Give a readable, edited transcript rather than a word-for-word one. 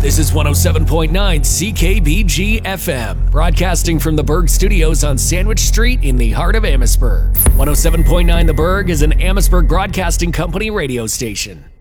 This is 107.9 CKBG FM, broadcasting from the Berg Studios on Sandwich Street in the heart of Amherstburg. 107.9 The Berg is an Amherstburg Broadcasting Company radio station.